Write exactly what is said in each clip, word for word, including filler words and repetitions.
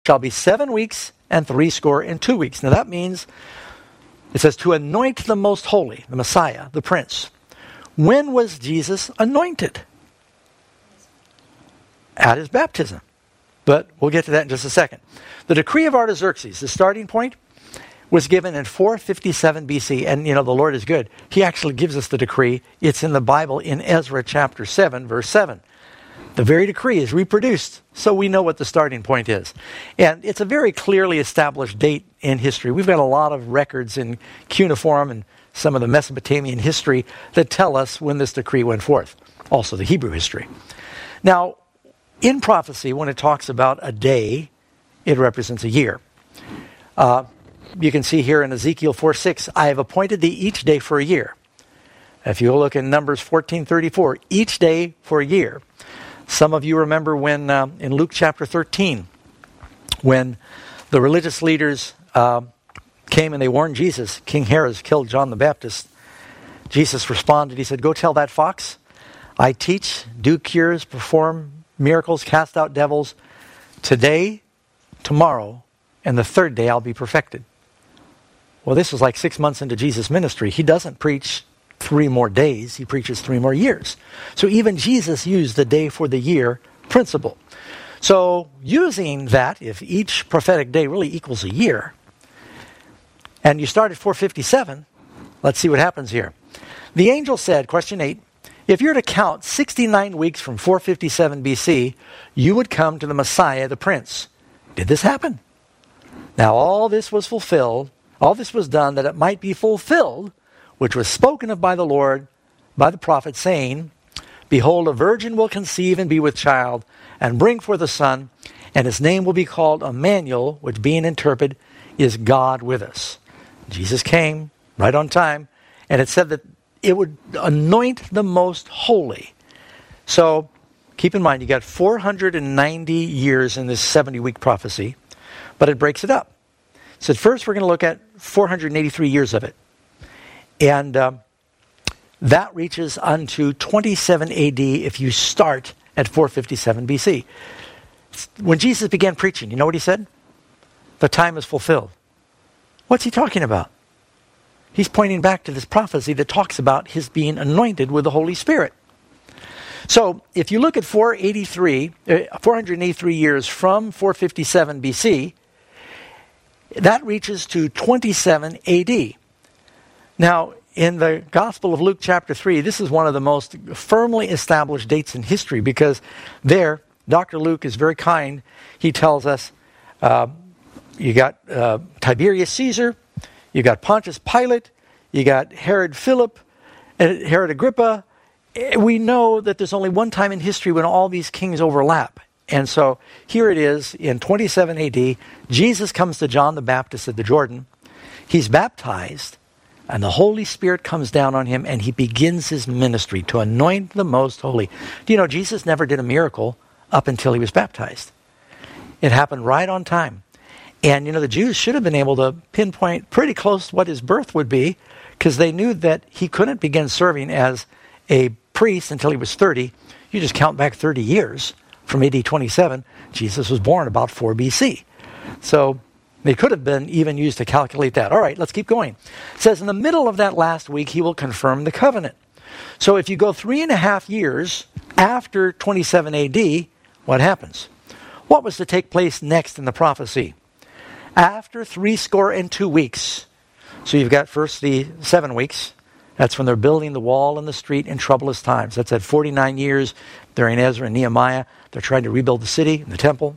shall be seven weeks and threescore and two weeks. Now that means, it says, to anoint the most holy, the Messiah, the Prince. When was Jesus anointed? At his baptism. But we'll get to that in just a second. The decree of Artaxerxes, the starting point, was given in four fifty-seven B C. And, you know, the Lord is good. He actually gives us the decree. It's in the Bible in Ezra chapter seven, verse seven. The very decree is reproduced, so we know what the starting point is. And it's a very clearly established date in history. We've got a lot of records in cuneiform and some of the Mesopotamian history that tell us when this decree went forth. Also the Hebrew history. Now, in prophecy, when it talks about a day, it represents a year. Uh, you can see here in Ezekiel four six, I have appointed thee each day for a year. If you look in Numbers fourteen thirty-four, each day for a year. Some of you remember when, uh, in Luke chapter thirteen, when the religious leaders uh, came and they warned Jesus, King Herod killed John the Baptist. Jesus responded, he said, go tell that fox, I teach, do cures, perform miracles, cast out devils. Today, tomorrow, and the third day I'll be perfected. Well, this was like six months into Jesus' ministry. He doesn't preach three more days. He preaches three more years. So even Jesus used the day for the year principle. So using that, if each prophetic day really equals a year, and you start at four fifty-seven, let's see what happens here. The angel said, question eight, if you're to count sixty-nine weeks from four fifty-seven B C, you would come to the Messiah, the Prince. Did this happen? Now all this was fulfilled, all this was done that it might be fulfilled, which was spoken of by the Lord, by the prophet, saying, behold, a virgin will conceive and be with child, and bring forth a son, and his name will be called Emmanuel, which being interpreted is God with us. Jesus came right on time, and it said that it would anoint the most holy. So keep in mind, you got four hundred ninety years in this seventy-week prophecy, but it breaks it up. So first we're going to look at four hundred eighty-three years of it. And um, that reaches unto twenty-seven A D if you start at four fifty-seven B C. When Jesus began preaching, you know what he said? The time is fulfilled. What's he talking about? He's pointing back to this prophecy that talks about his being anointed with the Holy Spirit. So if you look at four eighty-three, uh, four hundred eighty-three years from four fifty-seven B C, that reaches to twenty-seven A D. Now, in the Gospel of Luke chapter three, this is one of the most firmly established dates in history because there, Doctor Luke is very kind. He tells us, uh, you got uh, Tiberius Caesar, you got Pontius Pilate, you got Herod Philip, and Herod Agrippa. We know that there's only one time in history when all these kings overlap. And so here it is in twenty-seven A D, Jesus comes to John the Baptist at the Jordan. He's baptized. And the Holy Spirit comes down on him and he begins his ministry to anoint the most holy. Do you know Jesus never did a miracle up until he was baptized? It happened right on time. And you know, the Jews should have been able to pinpoint pretty close to what his birth would be because they knew that he couldn't begin serving as a priest until he was thirty. You just count back thirty years from A D twenty-seven. Jesus was born about four B C. So they could have been even used to calculate that. All right, let's keep going. It says, in the middle of that last week, he will confirm the covenant. So if you go three and a half years after twenty-seven A D, what happens? What was to take place next in the prophecy? After three score and two weeks. So you've got first the seven weeks. That's when they're building the wall and the street in troublous times. That's at forty-nine years during Ezra and Nehemiah. They're trying to rebuild the city and the temple.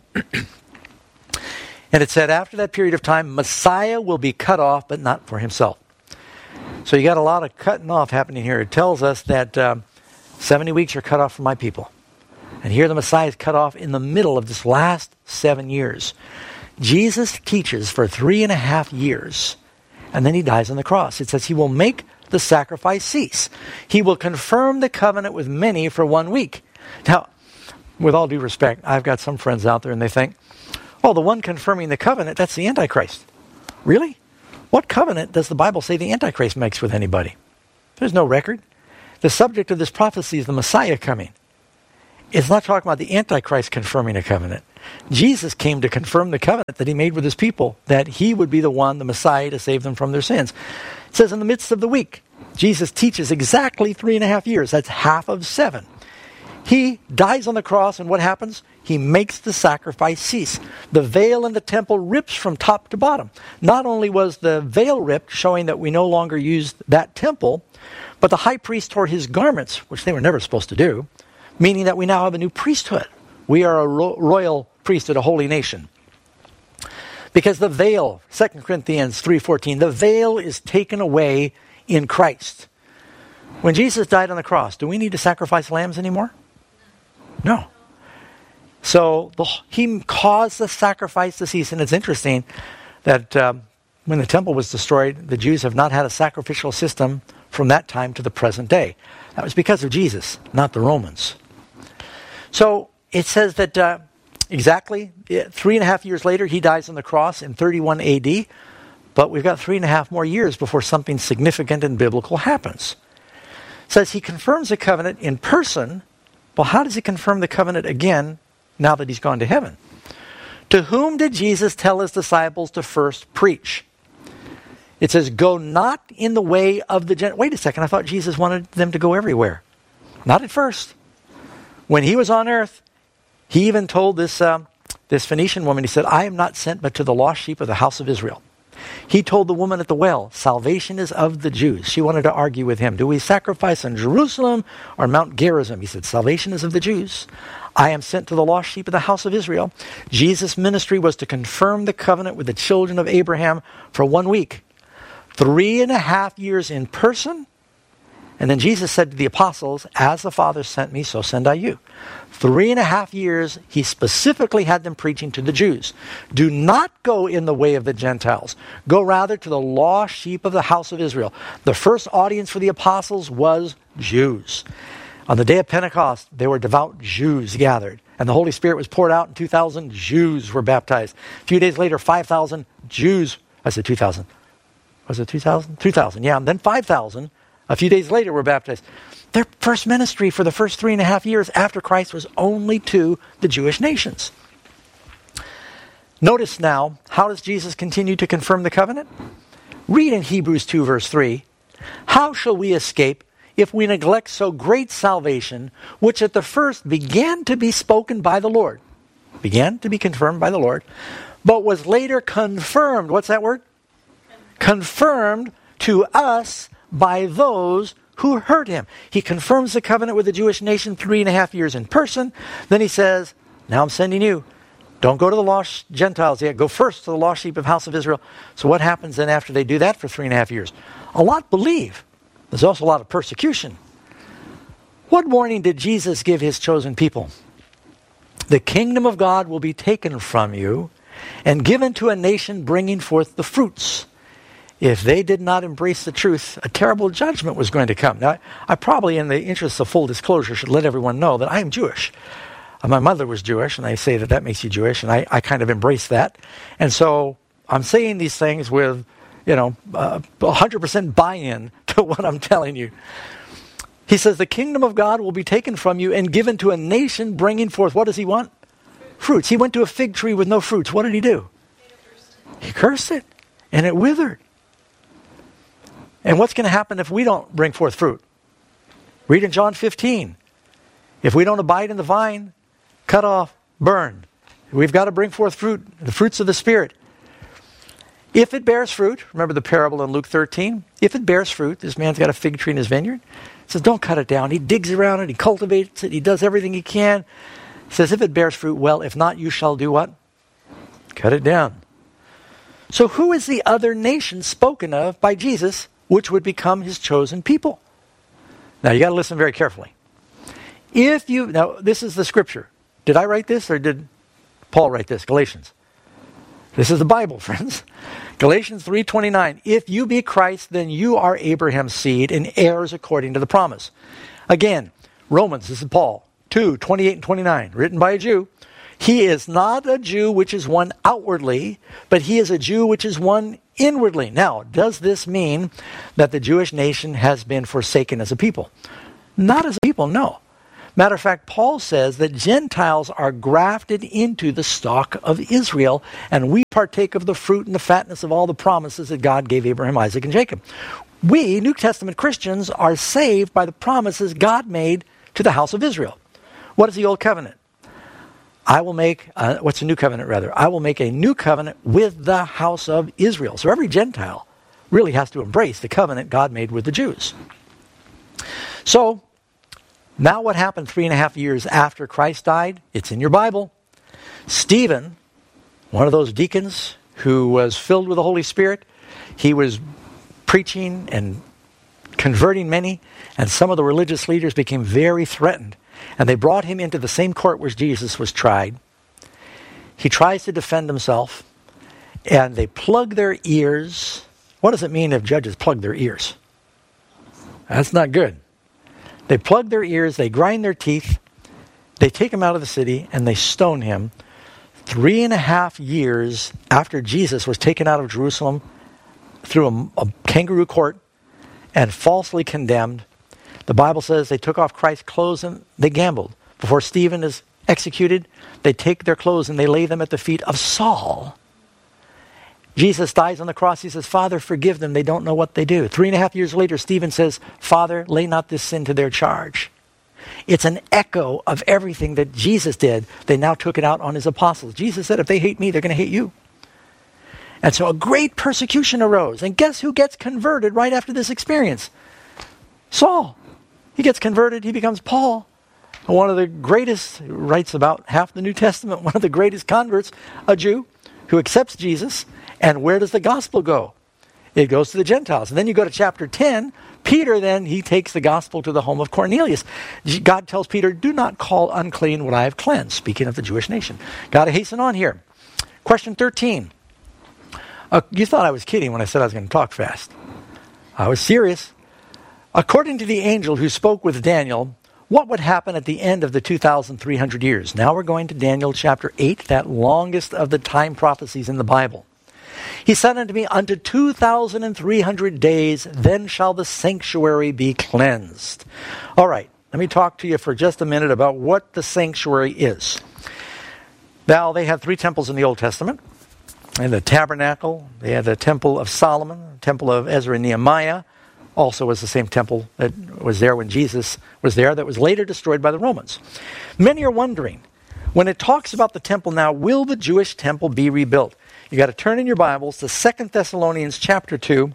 And it said, after that period of time, Messiah will be cut off, but not for himself. So you got a lot of cutting off happening here. It tells us that um, seventy weeks are cut off from my people. And here the Messiah is cut off in the middle of this last seven years. Jesus teaches for three and a half years, and then he dies on the cross. It says he will make the sacrifice cease. He will confirm the covenant with many for one week. Now, with all due respect, I've got some friends out there and they think, oh, the one confirming the covenant, that's the Antichrist. Really? What covenant does the Bible say the Antichrist makes with anybody? There's no record. The subject of this prophecy is the Messiah coming. It's not talking about the Antichrist confirming a covenant. Jesus came to confirm the covenant that he made with his people, that he would be the one, the Messiah, to save them from their sins. It says in the midst of the week, Jesus teaches exactly three and a half years. That's half of seven. He dies on the cross, and what happens? He makes the sacrifice cease. The veil in the temple rips from top to bottom. Not only was the veil ripped, showing that we no longer used that temple, but the high priest tore his garments, which they were never supposed to do, meaning that we now have a new priesthood. We are a ro- royal priesthood, a holy nation. Because the veil, Second Corinthians three fourteen, the veil is taken away in Christ. When Jesus died on the cross, do we need to sacrifice lambs anymore? No. So the, he caused the sacrifice to cease. And it's interesting that um, when the temple was destroyed, the Jews have not had a sacrificial system from that time to the present day. That was because of Jesus, not the Romans. So it says that uh, exactly three and a half years later, he dies on the cross in thirty-one A D. But we've got three and a half more years before something significant and biblical happens. It says he confirms the covenant in person. Well, how does he confirm the covenant again now that he's gone to heaven? To whom did Jesus tell his disciples to first preach? It says, go not in the way of the Gentiles. Wait a second, I thought Jesus wanted them to go everywhere. Not at first. When he was on earth, he even told this, um, this Phoenician woman, he said, I am not sent but to the lost sheep of the house of Israel. He told the woman at the well, salvation is of the Jews. She wanted to argue with him. Do we sacrifice in Jerusalem or Mount Gerizim? He said, salvation is of the Jews. I am sent to the lost sheep of the house of Israel. Jesus' ministry was to confirm the covenant with the children of Abraham for one week. Three and a half years in person. And then Jesus said to the apostles, as the Father sent me, so send I you. Three and a half years, he specifically had them preaching to the Jews. Do not go in the way of the Gentiles. Go rather to the lost sheep of the house of Israel. The first audience for the apostles was Jews. On the day of Pentecost, there were devout Jews gathered. And the Holy Spirit was poured out, and two thousand Jews were baptized. A few days later, five thousand Jews, I said two thousand. Was it two thousand? two thousand, yeah. And then five thousand, a few days later, were baptized. Their first ministry for the first three and a half years after Christ was only to the Jewish nations. Notice now, how does Jesus continue to confirm the covenant? Read in Hebrews two, verse three. How shall we escape if we neglect so great salvation, which at the first began to be spoken by the Lord? Began to be confirmed by the Lord, but was later confirmed. What's that word? Confirmed to us by those who heard him. He confirms the covenant with the Jewish nation three and a half years in person. Then he says, now I'm sending you. Don't go to the lost Gentiles yet. Go first to the lost sheep of house of Israel. So what happens then after they do that for three and a half years? A lot believe. There's also a lot of persecution. What warning did Jesus give his chosen people? The kingdom of God will be taken from you and given to a nation bringing forth the fruits. If they did not embrace the truth, a terrible judgment was going to come. Now, I probably, in the interest of full disclosure, should let everyone know that I am Jewish. Uh, my mother was Jewish, and they say that that makes you Jewish, and I, I kind of embrace that. And so I'm saying these things with, you know, uh, one hundred percent buy-in to what I'm telling you. He says, the kingdom of God will be taken from you and given to a nation bringing forth, what does he want? Fruits. He went to a fig tree with no fruits. What did he do? He cursed it, and it withered. And what's going to happen if we don't bring forth fruit? Read in John fifteen. If we don't abide in the vine, cut off, burn. We've got to bring forth fruit, the fruits of the Spirit. If it bears fruit, remember the parable in Luke thirteen? If it bears fruit, this man's got a fig tree in his vineyard. He says, don't cut it down. He digs around it, he cultivates it, he does everything he can. He says, if it bears fruit, well, if not, you shall do what? Cut it down. So who is the other nation spoken of by Jesus, which would become his chosen people? Now, you got to listen very carefully. If you, now, this is the scripture. Did I write this or did Paul write this? Galatians. This is the Bible, friends. Galatians three twenty-nine. If you be Christ, then you are Abraham's seed and heirs according to the promise. Again, Romans, this is Paul, two twenty-eight and twenty-nine, written by a Jew. He is not a Jew which is one outwardly, but he is a Jew which is one inwardly. Now, does this mean that the Jewish nation has been forsaken as a people? Not as a people, no. Matter of fact, Paul says that Gentiles are grafted into the stock of Israel, and we partake of the fruit and the fatness of all the promises that God gave Abraham, Isaac, and Jacob. We, New Testament Christians, are saved by the promises God made to the house of Israel. What is the Old Covenant? I will make, uh, what's the New Covenant rather? I will make a new covenant with the house of Israel. So every Gentile really has to embrace the covenant God made with the Jews. So, now what happened three and a half years after Christ died? It's in your Bible. Stephen, one of those deacons who was filled with the Holy Spirit, he was preaching and converting many, and some of the religious leaders became very threatened. And they brought him into the same court where Jesus was tried. He tries to defend himself, and they plug their ears. What does it mean if judges plug their ears? That's not good. They plug their ears, they grind their teeth, they take him out of the city, and they stone him. Three and a half years after Jesus was taken out of Jerusalem through a, a kangaroo court and falsely condemned, the Bible says they took off Christ's clothes and they gambled. Before Stephen is executed, they take their clothes and they lay them at the feet of Saul. Jesus dies on the cross. He says, Father, forgive them. They don't know what they do. Three and a half years later, Stephen says, Father, lay not this sin to their charge. It's an echo of everything that Jesus did. They now took it out on his apostles. Jesus said, if they hate me, they're going to hate you. And so a great persecution arose. And guess who gets converted right after this experience? Saul. He gets converted. He becomes Paul. One of the greatest, writes about half the New Testament, one of the greatest converts, a Jew who accepts Jesus. And where does the gospel go? It goes to the Gentiles. And then you go to chapter ten. Peter then, he takes the gospel to the home of Cornelius. God tells Peter, do not call unclean what I have cleansed. Speaking of the Jewish nation. Got to hasten on here. Question thirteen. Uh, you thought I was kidding when I said I was going to talk fast. I was serious. According to the angel who spoke with Daniel, what would happen at the end of the two thousand three hundred years? Now we're going to Daniel chapter eight, that longest of the time prophecies in the Bible. He said unto me, unto two thousand three hundred days, then shall the sanctuary be cleansed. All right, let me talk to you for just a minute about what the sanctuary is. Now, they had three temples in the Old Testament. And the tabernacle, they had the temple of Solomon, the temple of Ezra and Nehemiah, also was the same temple that was there when Jesus was there, that was later destroyed by the Romans. Many are wondering, when it talks about the temple now, will the Jewish temple be rebuilt? You got to turn in your Bibles to Second Thessalonians chapter two.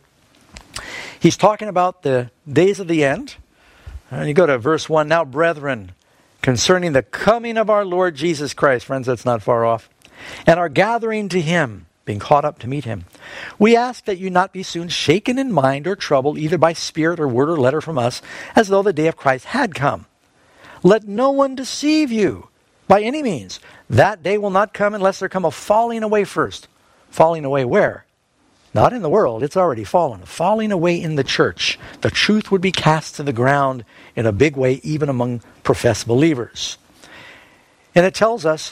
He's talking about the days of the end. And you go to verse one, now brethren, concerning the coming of our Lord Jesus Christ, friends, that's not far off, and our gathering to him, being caught up to meet him. We ask that you not be soon shaken in mind or troubled, either by spirit or word or letter from us, as though the day of Christ had come. Let no one deceive you by any means. That day will not come unless there come a falling away first. Falling away where? Not in the world, it's already fallen. Falling away in the church. The truth would be cast to the ground in a big way, even among professed believers. And it tells us,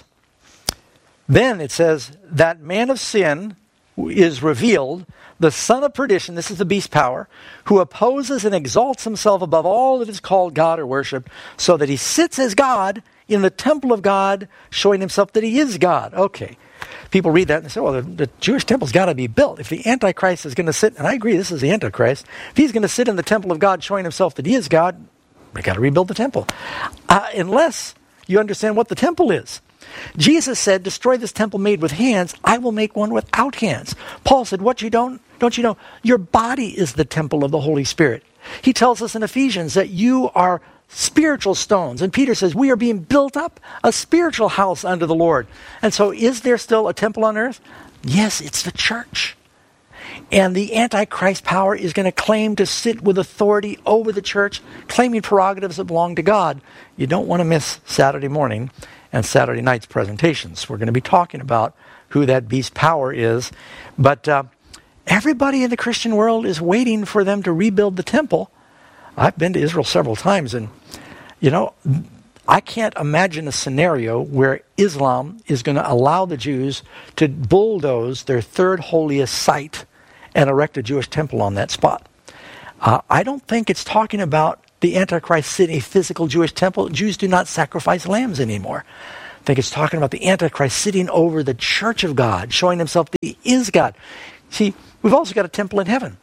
then it says, that man of sin is revealed, the son of perdition, this is the beast power, who opposes and exalts himself above all that is called God or worshipped, so that he sits as God in the temple of God, showing himself that he is God. Okay. People read that and say, well, the, the Jewish temple's got to be built. If the Antichrist is going to sit, and I agree, this is the Antichrist, if he's going to sit in the temple of God showing himself that he is God, we got to rebuild the temple. Uh, unless you understand what the temple is. Jesus said, destroy this temple made with hands, I will make one without hands. Paul said, what you don't, don't you know? Your body is the temple of the Holy Spirit. He tells us in Ephesians that you are spiritual stones. And Peter says, we are being built up a spiritual house unto the Lord. And so is there still a temple on earth? Yes, it's the church. And the Antichrist power is going to claim to sit with authority over the church, claiming prerogatives that belong to God. You don't want to miss Saturday morning and Saturday night's presentations. We're going to be talking about who that beast power is. But uh, everybody in the Christian world is waiting for them to rebuild the temple. I've been to Israel several times, and, you know, I can't imagine a scenario where Islam is going to allow the Jews to bulldoze their third holiest site and erect a Jewish temple on that spot. Uh, I don't think it's talking about the Antichrist sit in a physical Jewish temple. Jews do not sacrifice lambs anymore. I think it's talking about the Antichrist sitting over the church of God, showing himself that he is God. See, we've also got a temple in heaven.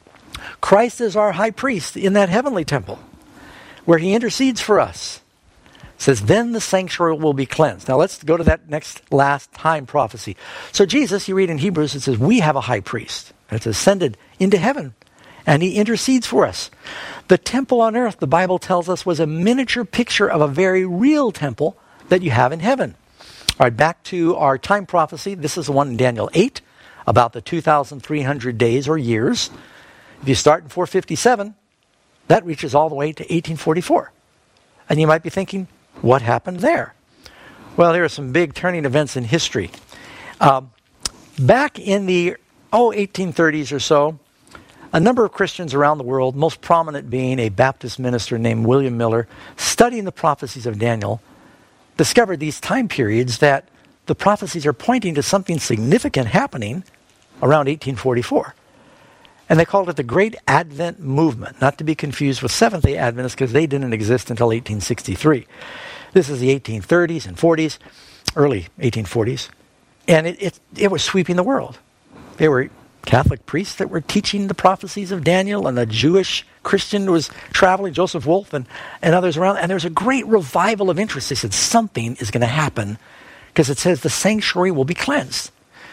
Christ is our high priest in that heavenly temple, where he intercedes for us. It says, then the sanctuary will be cleansed. Now let's go to that next last time prophecy. So Jesus, you read in Hebrews, it says, we have a high priest. It's ascended into heaven, and he intercedes for us. The temple on earth, the Bible tells us, was a miniature picture of a very real temple that you have in heaven. All right, back to our time prophecy. This is the one in Daniel eight, about the two thousand three hundred days or years. If you start in four fifty-seven, that reaches all the way to eighteen forty-four. And you might be thinking, what happened there? Well, there are some big turning events in history. Um, back in the, oh, eighteen thirties or so, a number of Christians around the world, most prominent being a Baptist minister named William Miller, studying the prophecies of Daniel, discovered these time periods that the prophecies are pointing to something significant happening around eighteen forty-four. And they called it the Great Advent Movement, not to be confused with Seventh-day Adventists, because they didn't exist until eighteen sixty-three. This is the eighteen thirties and forties, early eighteen forties, and it, it, it was sweeping the world. They were Catholic priests that were teaching the prophecies of Daniel, and a Jewish Christian was traveling, Joseph Wolf, and, and others around, and there was a great revival of interest. They said something is going to happen, because it says the sanctuary will be cleansed.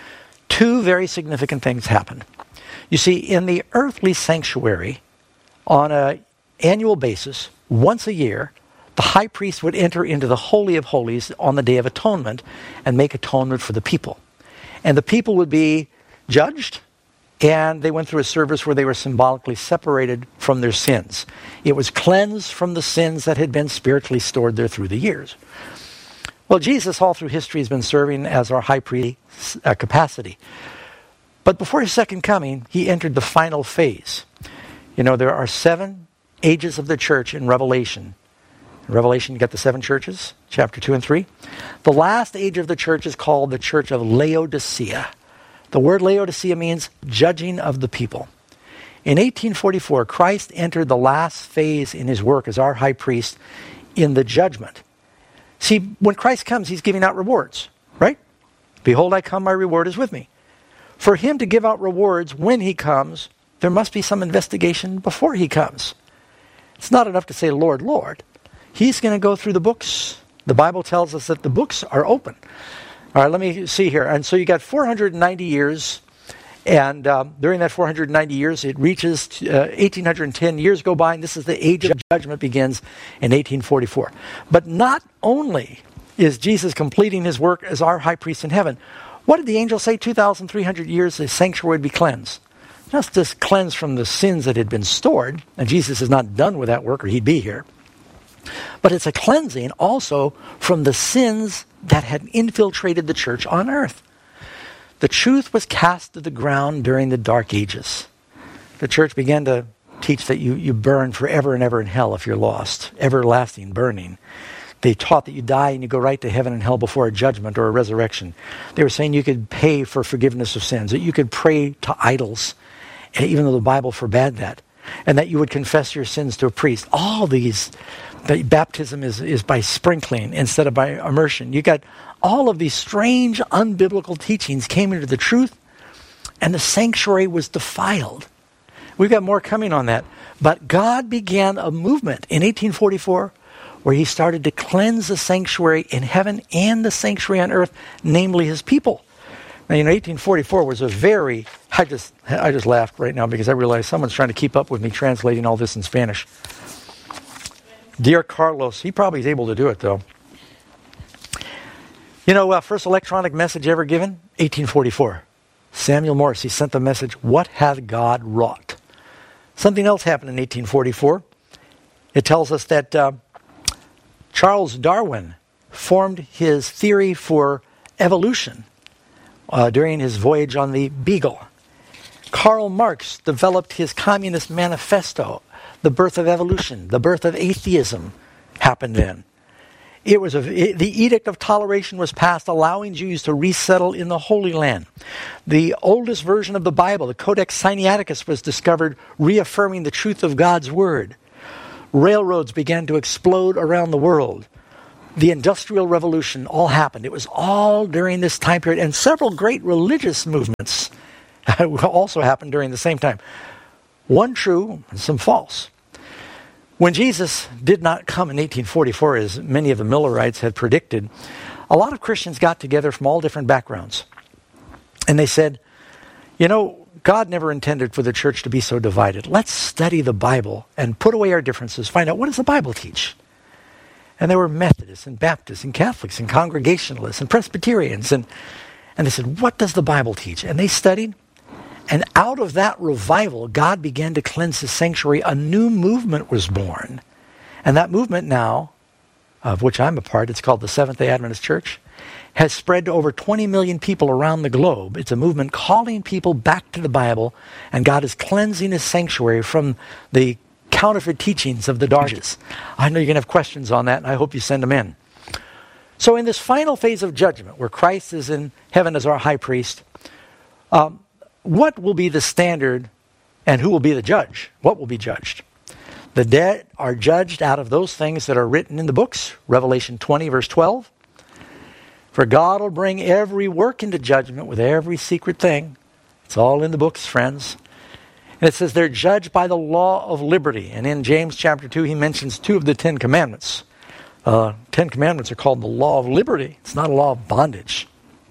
Two very significant things happened. You see, in the earthly sanctuary, on an annual basis, once a year, the high priest would enter into the Holy of Holies on the Day of Atonement and make atonement for the people. And the people would be judged, and they went through a service where they were symbolically separated from their sins. It was cleansed from the sins that had been spiritually stored there through the years. Well, Jesus, all through history, has been serving as our high priest uh, capacity. But before his second coming, he entered the final phase. You know, there are seven ages of the church in Revelation. In Revelation, you got the seven churches, chapter two and three. The last age of the church is called the church of Laodicea. The word Laodicea means judging of the people. In eighteen forty-four, Christ entered the last phase in his work as our high priest in the judgment. See, when Christ comes, he's giving out rewards, right? Behold, I come, my reward is with me. For him to give out rewards when he comes, there must be some investigation before he comes. It's not enough to say, Lord, Lord. He's going to go through the books. The Bible tells us that the books are open. All right, let me see here. And so you got four hundred ninety years, and um, during that four hundred ninety years, it reaches uh, eighteen ten years go by, and this is the age of judgment begins in eighteen forty-four. But not only is Jesus completing his work as our high priest in heaven, what did the angel say? two thousand three hundred years, the sanctuary would be cleansed. Not just cleansed from the sins that had been stored, and Jesus is not done with that work or he'd be here. But it's a cleansing also from the sins that had infiltrated the church on earth. The truth was cast to the ground during the dark ages. The church began to teach that you, you burn forever and ever in hell if you're lost. Everlasting burning. They taught that you die and you go right to heaven and hell before a judgment or a resurrection. They were saying you could pay for forgiveness of sins, that you could pray to idols, even though the Bible forbade that, and that you would confess your sins to a priest. All these, that baptism is, is by sprinkling instead of by immersion. You got all of these strange, unbiblical teachings came into the truth, and the sanctuary was defiled. We've got more coming on that. But God began a movement in eighteen forty-four where he started to cleanse the sanctuary in heaven and the sanctuary on earth, namely his people. Now, you know, eighteen forty-four was a very, I just I just laughed right now because I realized someone's trying to keep up with me translating all this in Spanish. Dear Carlos, he probably is able to do it, though. You know, uh, first electronic message ever given? eighteen forty-four. Samuel Morse, he sent the message, "What hath God wrought?" Something else happened in eighteen forty-four. It tells us that uh, Charles Darwin formed his theory for evolution uh, during his voyage on the Beagle. Karl Marx developed his Communist Manifesto. The birth of evolution, the birth of atheism happened then. It was a, it, the Edict of Toleration was passed, allowing Jews to resettle in the Holy Land. The oldest version of the Bible, the Codex Sinaiticus, was discovered, reaffirming the truth of God's Word. Railroads began to explode around the world. The Industrial Revolution all happened. It was all during this time period. And several great religious movements also happened during the same time. One true and some false. When Jesus did not come in eighteen forty-four, as many of the Millerites had predicted, a lot of Christians got together from all different backgrounds. And they said, you know, God never intended for the church to be so divided. Let's study the Bible and put away our differences, find out, what does the Bible teach? And there were Methodists and Baptists and Catholics and Congregationalists and Presbyterians. And, and they said, what does the Bible teach? And they studied. And out of that revival, God began to cleanse his sanctuary. A new movement was born. And that movement now, of which I'm a part, it's called the Seventh-day Adventist Church, has spread to over twenty million people around the globe. It's a movement calling people back to the Bible, and God is cleansing his sanctuary from the counterfeit teachings of the dark ages. I know you're going to have questions on that, and I hope you send them in. So in this final phase of judgment, where Christ is in heaven as our high priest, um, what will be the standard and who will be the judge? What will be judged? The dead are judged out of those things that are written in the books, Revelation twenty, verse twelve. For God will bring every work into judgment with every secret thing. It's all in the books, friends. And it says they're judged by the law of liberty. And in James chapter two, he mentions two of the Ten Commandments. Uh, Ten Commandments are called the law of liberty. It's not a law of bondage.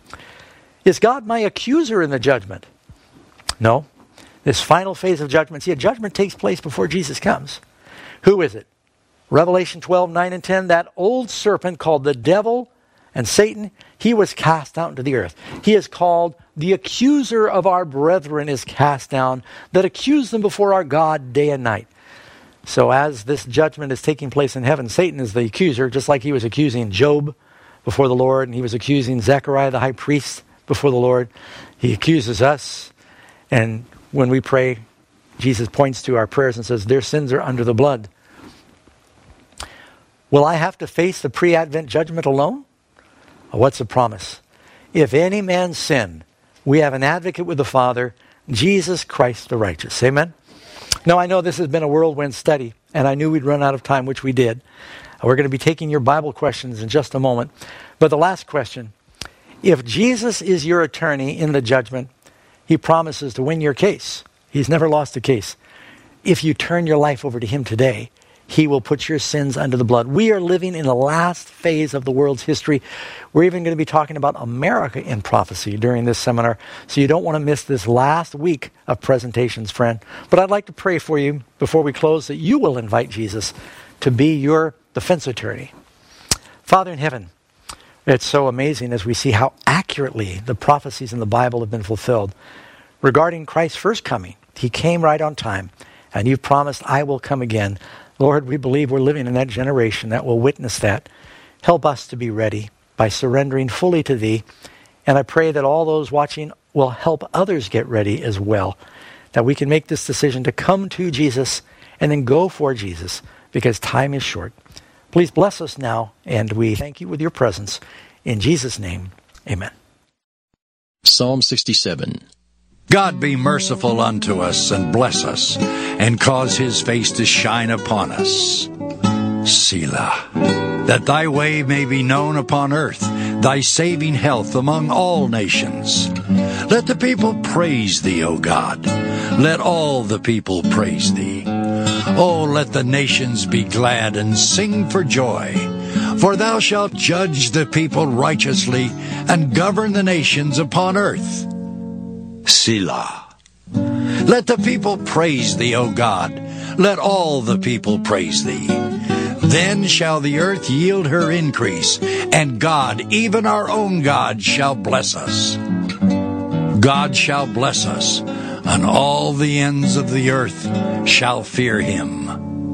Is God my accuser in the judgment? No. This final phase of judgment, see, a judgment takes place before Jesus comes. Who is it? Revelation twelve, nine and ten, that old serpent called the devil and Satan, he was cast out into the earth. He is called the accuser of our brethren is cast down, that accuse them before our God day and night. So as this judgment is taking place in heaven, Satan is the accuser, just like he was accusing Job before the Lord, and he was accusing Zechariah the high priest before the Lord. He accuses us, and when we pray, Jesus points to our prayers and says, their sins are under the blood. Will I have to face the pre-Advent judgment alone? What's the promise? If any man sin, we have an advocate with the Father, Jesus Christ the righteous. Amen? Now, I know this has been a whirlwind study, and I knew we'd run out of time, which we did. We're going to be taking your Bible questions in just a moment. But the last question, if Jesus is your attorney in the judgment, he promises to win your case. He's never lost a case. If you turn your life over to him today, he will put your sins under the blood. We are living in the last phase of the world's history. We're even going to be talking about America in prophecy during this seminar. So you don't want to miss this last week of presentations, friend. But I'd like to pray for you before we close that you will invite Jesus to be your defense attorney. Father in heaven, it's so amazing as we see how accurately the prophecies in the Bible have been fulfilled. Regarding Christ's first coming, he came right on time, and you've promised, I will come again. Lord, we believe we're living in that generation that will witness that. Help us to be ready by surrendering fully to thee. And I pray that all those watching will help others get ready as well, that we can make this decision to come to Jesus and then go for Jesus, because time is short. Please bless us now, and we thank you with your presence. In Jesus' name, amen. Psalm sixty-seven. God be merciful unto us, and bless us, and cause his face to shine upon us. Selah. That thy way may be known upon earth, thy saving health among all nations. Let the people praise thee, O God. Let all the people praise thee. O let the nations be glad and sing for joy. For thou shalt judge the people righteously, and govern the nations upon earth. Selah. Let the people praise thee, O God. Let all the people praise thee. Then shall the earth yield her increase, and God, even our own God, shall bless us. God shall bless us, and all the ends of the earth shall fear him.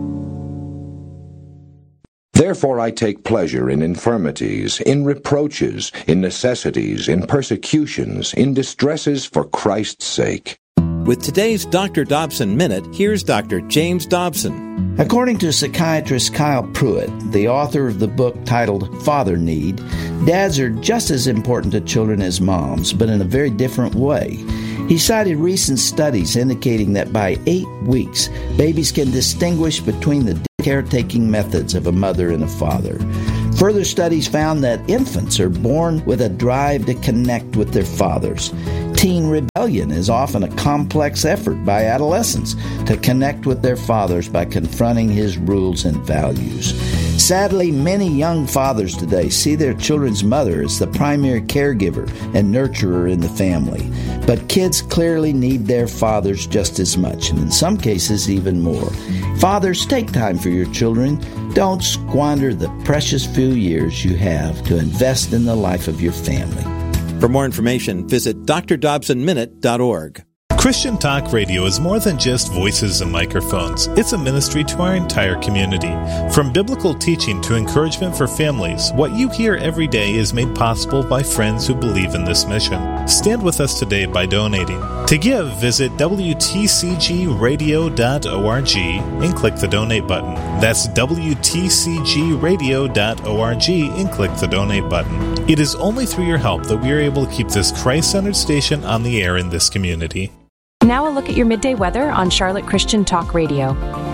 Therefore I take pleasure in infirmities, in reproaches, in necessities, in persecutions, in distresses for Christ's sake. With today's Doctor Dobson Minute, here's Doctor James Dobson. According to psychiatrist Kyle Pruitt, the author of the book titled Father Need, dads are just as important to children as moms, but in a very different way. He cited recent studies indicating that by eight weeks, babies can distinguish between the caretaking methods of a mother and a father. Further studies found that infants are born with a drive to connect with their fathers. Teen rebellion is often a complex effort by adolescents to connect with their fathers by confronting his rules and values. Sadly, many young fathers today see their children's mother as the primary caregiver and nurturer in the family. But kids clearly need their fathers just as much, and in some cases even more. Fathers, take time for your children. Don't squander the precious few years you have to invest in the life of your family. For more information, visit d r dobson minute dot org. Christian Talk Radio is more than just voices and microphones. It's a ministry to our entire community. From biblical teaching to encouragement for families, what you hear every day is made possible by friends who believe in this mission. Stand with us today by donating. To give, visit w t c g radio dot org and click the donate button. That's w t c g radio dot org and click the donate button. It is only through your help that we are able to keep this Christ-centered station on the air in this community. Now a look at your midday weather on Charlotte Christian Talk Radio.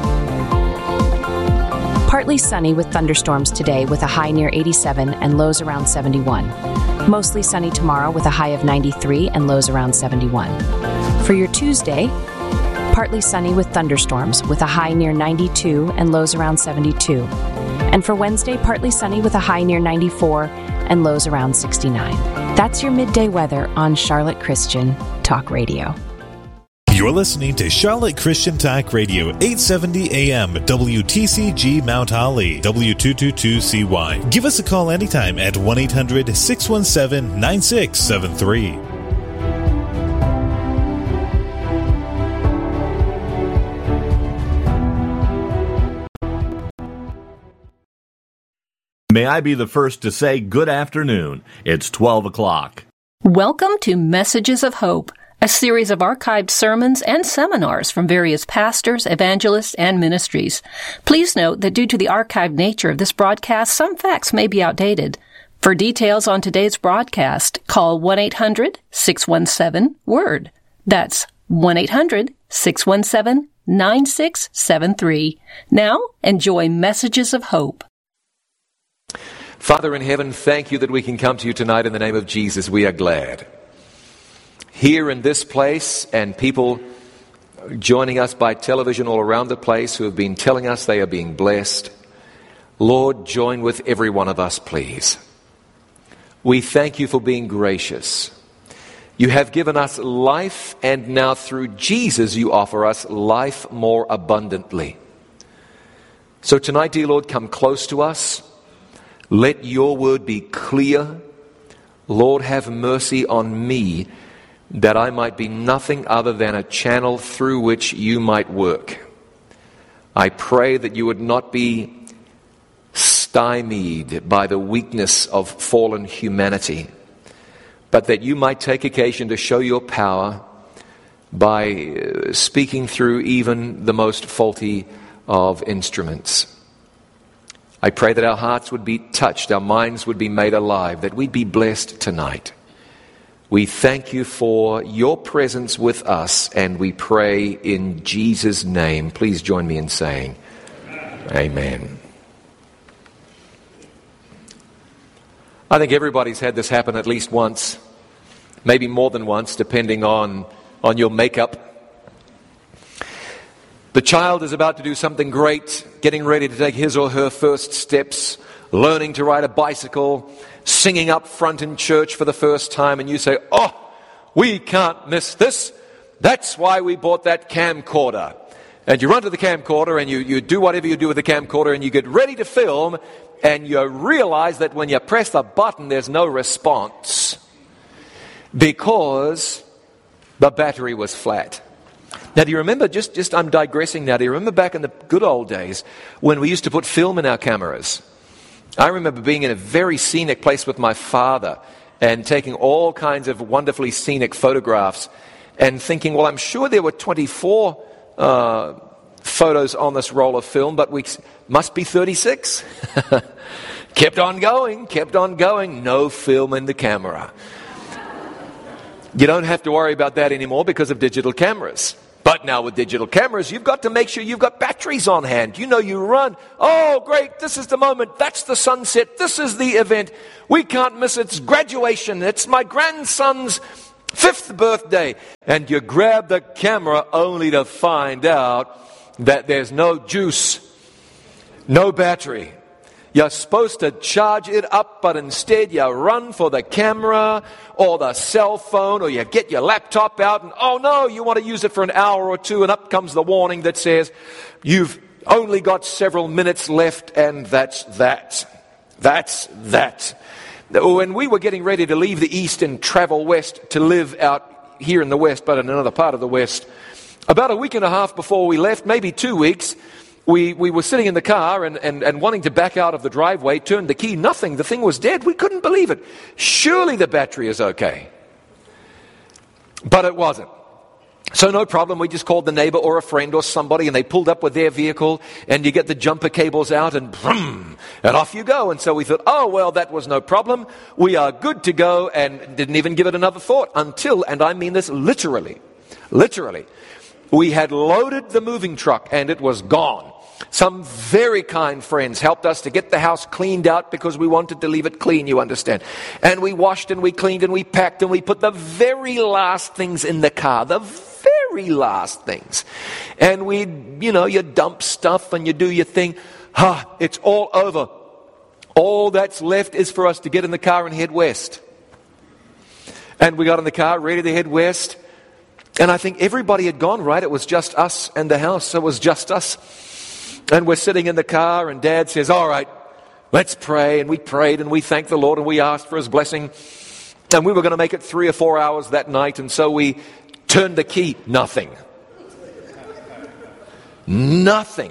Partly sunny with thunderstorms today with a high near eighty-seven and lows around seventy-one. Mostly sunny tomorrow with a high of ninety-three and lows around seventy-one. For your Tuesday, partly sunny with thunderstorms with a high near ninety-two and lows around seventy-two. And for Wednesday, partly sunny with a high near ninety-four and lows around sixty-nine. That's your midday weather on Charlotte Christian Talk Radio. You're listening to Charlotte Christian Talk Radio, eight seventy A M, W T C G Mount Holly, W two twenty-two C Y. Give us a call anytime at one eight hundred six one seven nine six seven three. May I be the first to say good afternoon. It's twelve o'clock. Welcome to Messages of Hope, a series of archived sermons and seminars from various pastors, evangelists, and ministries. Please note that due to the archived nature of this broadcast, some facts may be outdated. For details on today's broadcast, call one eight hundred six one seven word. That's one eight hundred six one seven nine six seven three. Now, enjoy Messages of Hope. Father in heaven, thank you that we can come to you tonight in the name of Jesus. We are glad. Here in this place, and people joining us by television all around the place who have been telling us they are being blessed, Lord, join with every one of us, please. We thank you for being gracious. You have given us life, and now through Jesus you offer us life more abundantly. So tonight, dear Lord, come close to us. Let your word be clear. Lord, have mercy on me, that I might be nothing other than a channel through which you might work. I pray that you would not be stymied by the weakness of fallen humanity, but that you might take occasion to show your power by speaking through even the most faulty of instruments. I pray that our hearts would be touched, our minds would be made alive, that we'd be blessed tonight. We thank you for your presence with us, and we pray in Jesus' name. Please join me in saying, Amen. I think everybody's had this happen at least once, maybe more than once, depending on, on your makeup. The child is about to do something great, getting ready to take his or her first steps, learning to ride a bicycle, singing up front in church for the first time, and you say, oh, we can't miss this. That's why we bought that camcorder. And you run to the camcorder and you, you do whatever you do with the camcorder, and you get ready to film, and you realize that when you press the button, there's no response because the battery was flat. Now, do you remember, just, just I'm digressing now, do you remember back in the good old days when we used to put film in our cameras? I remember being in a very scenic place with my father and taking all kinds of wonderfully scenic photographs and thinking, well, I'm sure there were twenty-four uh, photos on this roll of film, but we must be thirty-six. Kept on going, kept on going, no film in the camera. You don't have to worry about that anymore because of digital cameras. But now with digital cameras, you've got to make sure you've got batteries on hand. You know you run. Oh, great, this is the moment. That's the sunset. This is the event. We can't miss it. It's graduation. It's my grandson's fifth birthday. And you grab the camera only to find out that there's no juice, no battery. You're supposed to charge it up, but instead you run for the camera or the cell phone, or you get your laptop out and, oh no, you want to use it for an hour or two, and up comes the warning that says, you've only got several minutes left, and that's that. That's that. When we were getting ready to leave the East and travel west to live out here in the West, but in another part of the West, about a week and a half before we left, maybe two weeks, We we were sitting in the car and, and, and wanting to back out of the driveway, turned the key, nothing. The thing was dead. We couldn't believe it. Surely the battery is okay. But it wasn't. So no problem. We just called the neighbor or a friend or somebody, and they pulled up with their vehicle, and you get the jumper cables out, and vroom, and off you go. And so we thought, oh, well, that was no problem. We are good to go, and didn't even give it another thought until, and I mean this literally, literally, we had loaded the moving truck, and it was gone. Some very kind friends helped us to get the house cleaned out because we wanted to leave it clean, you understand. And we washed and we cleaned and we packed and we put the very last things in the car, the very last things. And we, you know, you dump stuff and you do your thing. Ha, huh, it's all over. All that's left is for us to get in the car and head west. And we got in the car, ready to head west. And I think everybody had gone, right? It was just us and the house. It was just us. And we're sitting in the car, and Dad says, all right, let's pray. And we prayed, and we thanked the Lord, and we asked for His blessing. And we were going to make it three or four hours that night, and so we turned the key. Nothing. Nothing.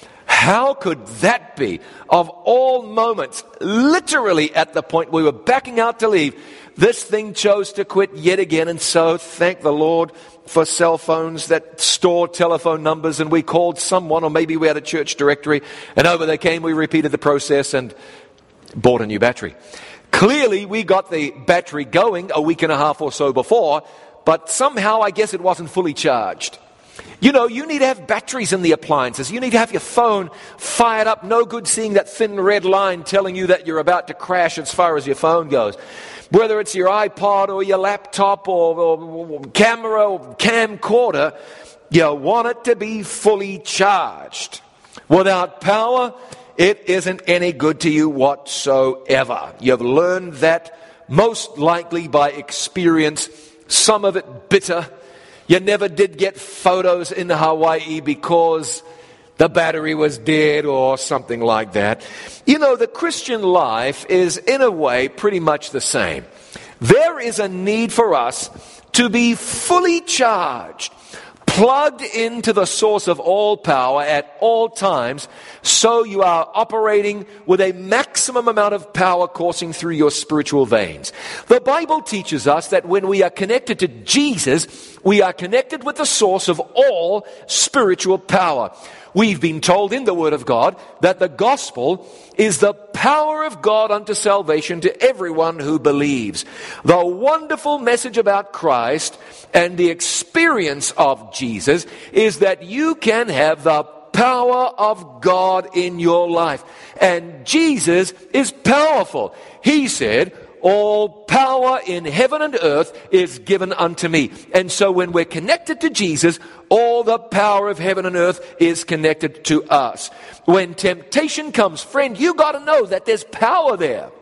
How could that be? Of all moments, literally at the point we were backing out to leave, this thing chose to quit yet again. And so thank the Lord for cell phones that store telephone numbers, and we called someone, or maybe we had a church directory, and over they came. We repeated the process and bought a new battery. Clearly we got the battery going a week and a half or so before, but somehow I guess it wasn't fully charged. You know, you need to have batteries in the appliances. You need to have your phone fired up. No good seeing that thin red line telling you that you're about to crash as far as your phone goes. Whether it's your iPod or your laptop or, or camera or camcorder, you want it to be fully charged. Without power, it isn't any good to you whatsoever. You've learned that most likely by experience, some of it bitter. You never did get photos in Hawaii because the battery was dead or something like that. You know, the Christian life is in a way pretty much the same. There is a need for us to be fully charged, plugged into the source of all power at all times, so you are operating with a maximum amount of power coursing through your spiritual veins. The Bible teaches us that when we are connected to Jesus, we are connected with the source of all spiritual power. We've been told in the Word of God that the gospel is the power of God unto salvation to everyone who believes. The wonderful message about Christ and the experience of Jesus is that you can have the power of God in your life. And Jesus is powerful. He said, all power in heaven and earth is given unto me. And so when we're connected to Jesus, all the power of heaven and earth is connected to us. When temptation comes, friend, you got to know that there's power there.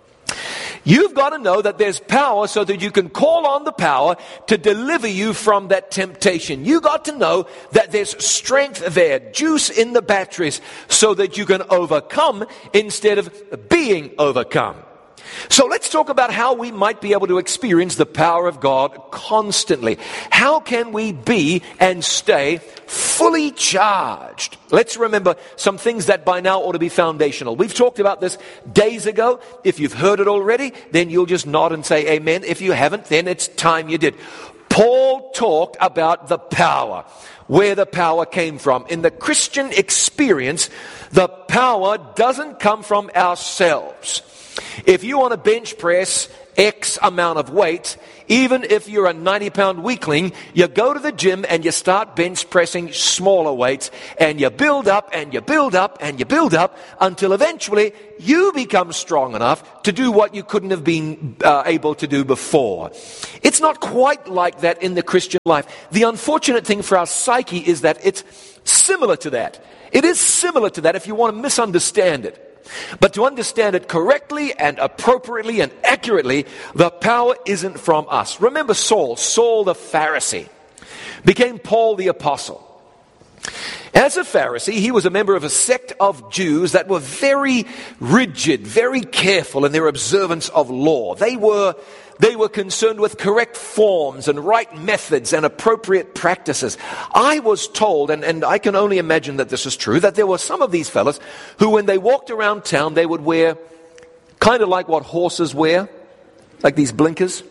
You've got to know that there's power so that you can call on the power to deliver you from that temptation. You got to know that there's strength there, juice in the batteries, so that you can overcome instead of being overcome. So let's talk about how we might be able to experience the power of God constantly. How can we be and stay fully charged? Let's remember some things that by now ought to be foundational. We've talked about this days ago. If you've heard it already, then you'll just nod and say amen. If you haven't, then it's time you did. Paul talked about the power, where the power came from. In the Christian experience, the power doesn't come from ourselves. If you want to bench press X amount of weight, even if you're a ninety pound weakling, you go to the gym and you start bench pressing smaller weights, and you build up and you build up and you build up until eventually you become strong enough to do what you couldn't have been uh, able to do before. It's not quite like that in the Christian life. The unfortunate thing for our psyche is that it's similar to that. It is similar to that if you want to misunderstand it. But to understand it correctly and appropriately and accurately, the power isn't from us. Remember Saul, Saul the Pharisee, became Paul the Apostle. As a Pharisee, he was a member of a sect of Jews that were very rigid, very careful in their observance of law. They were They were concerned with correct forms and right methods and appropriate practices. I was told, and, and I can only imagine that this is true, that there were some of these fellas who, when they walked around town, they would wear kind of like what horses wear, like these blinkers.